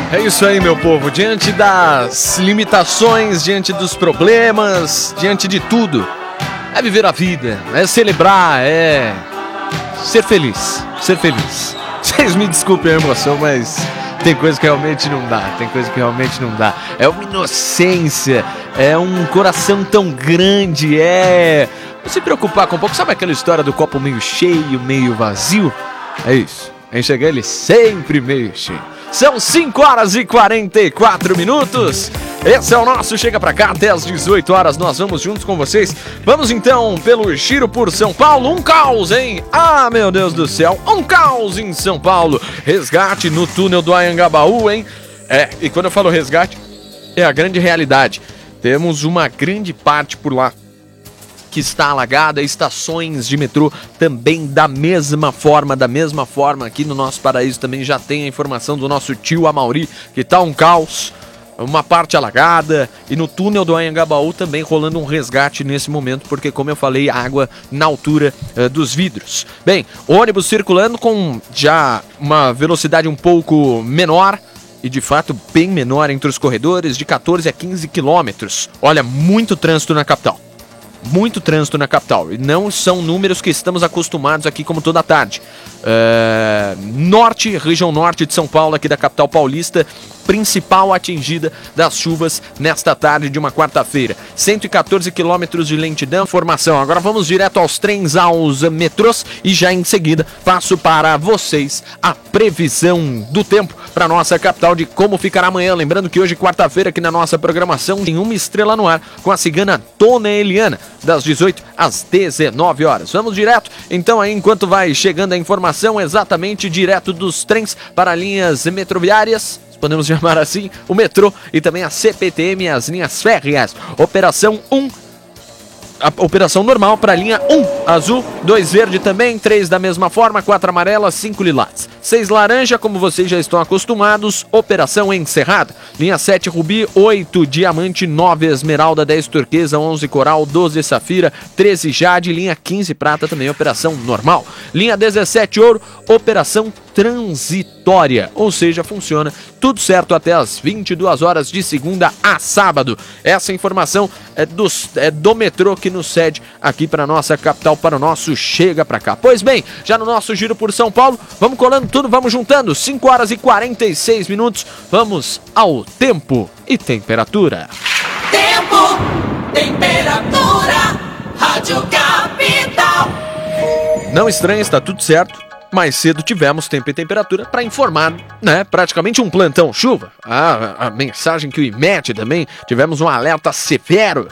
É isso aí, meu povo. Diante das limitações, diante dos problemas, diante de tudo, é viver a vida, é celebrar, é ser feliz, ser feliz. Vocês me desculpem a emoção, mas tem coisa que realmente não dá, É uma inocência, é um coração tão grande, é se preocupar com um pouco. Sabe aquela história do copo meio cheio, meio vazio? É isso, enxergar ele sempre meio cheio. São 5 horas e 44 minutos. Esse é o nosso Chega Pra Cá, até às 18 horas nós vamos juntos com vocês. Vamos então pelo Giro por São Paulo. Um caos, hein? Ah, meu Deus do céu, um caos em São Paulo. Resgate no túnel do Anhangabaú, hein? E quando eu falo resgate, é a grande realidade. Temos uma grande parte por lá que está alagada, estações de metrô também da mesma forma aqui no nosso paraíso também já tem a informação do nosso tio Amauri, que tá um caos, uma parte alagada, e no túnel do Anhangabaú também rolando um resgate nesse momento, porque como eu falei, água na altura dos vidros. Bem, ônibus circulando com já uma velocidade um pouco menor, e de fato bem menor entre os corredores, de 14 a 15 quilômetros. Olha, muito trânsito na capital. Muito trânsito na capital, e não são números que estamos acostumados aqui como toda tarde. Região norte de São Paulo, aqui da capital paulista, principal atingida das chuvas nesta tarde de uma quarta-feira. 114 quilômetros de lentidão, formação. Agora vamos direto aos trens, aos metrôs, e já em seguida passo para vocês a previsão do tempo para nossa capital de como ficará amanhã. Lembrando que hoje, quarta-feira, aqui na nossa programação, tem uma estrela no ar com a cigana Dona Eliana, das 18 às 19 horas. Vamos direto, então, aí, enquanto vai chegando a informação, exatamente direto dos trens para linhas metroviárias, podemos chamar assim, o metrô e também a CPTM e as linhas férreas. Operação 1, a operação normal para a linha 1, azul, 2 verde também, 3 da mesma forma, 4 amarela, 5 lilás, 6 laranja, como vocês já estão acostumados, operação encerrada. Linha 7 rubi, 8 diamante, 9 esmeralda, 10 turquesa, 11 coral, 12 safira, 13 jade, linha 15 prata também, operação normal. Linha 17 ouro, operação transitória, ou seja, funciona tudo certo até as 22 horas de segunda a sábado. Essa informação é do metrô que nos cede aqui para nossa capital, para o nosso Chega Pra Cá. Pois bem, já no nosso Giro por São Paulo, vamos colando tudo, vamos juntando, 5 horas e 46 minutos, vamos ao tempo e temperatura. Tempo, temperatura, Rádio Capital. Não estranhe, está tudo certo. Mais cedo tivemos tempo e temperatura para informar, né? Praticamente um plantão chuva. A mensagem que o IMET também, tivemos um alerta severo